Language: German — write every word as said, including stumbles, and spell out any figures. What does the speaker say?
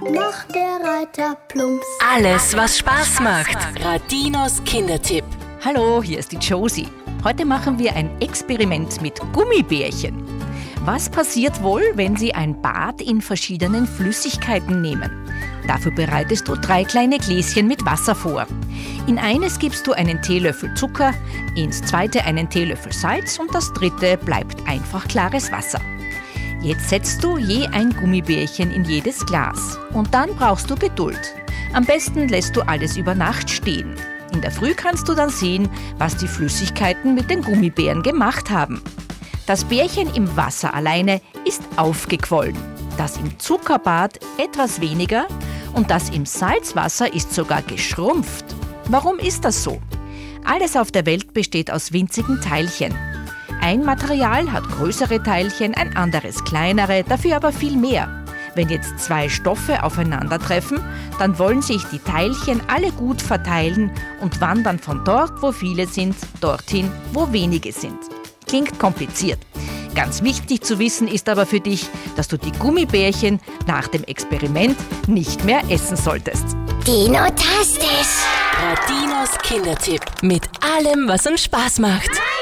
macht der Reiter plumps. Alles, was Spaß macht. Radinos Kindertipp. Hallo, hier ist die Josie. Heute machen wir ein Experiment mit Gummibärchen. Was passiert wohl, wenn Sie ein Bad in verschiedenen Flüssigkeiten nehmen? Dafür bereitest du drei kleine Gläschen mit Wasser vor. In eines gibst du einen Teelöffel Zucker, ins zweite einen Teelöffel Salz und das dritte bleibt einfach klares Wasser. Jetzt setzt du je ein Gummibärchen in jedes Glas und dann brauchst du Geduld. Am besten lässt du alles über Nacht stehen. In der Früh kannst du dann sehen, was die Flüssigkeiten mit den Gummibären gemacht haben. Das Bärchen im Wasser alleine ist aufgequollen, das im Zuckerbad etwas weniger und das im Salzwasser ist sogar geschrumpft. Warum ist das so? Alles auf der Welt besteht aus winzigen Teilchen. Ein Material hat größere Teilchen, ein anderes kleinere, dafür aber viel mehr. Wenn jetzt zwei Stoffe aufeinandertreffen, dann wollen sich die Teilchen alle gut verteilen und wandern von dort, wo viele sind, dorthin, wo wenige sind. Klingt kompliziert. Ganz wichtig zu wissen ist aber für dich, dass du die Gummibärchen nach dem Experiment nicht mehr essen solltest. Dino-tastisch! Radinos Kindertipp. Mit allem, was uns Spaß macht.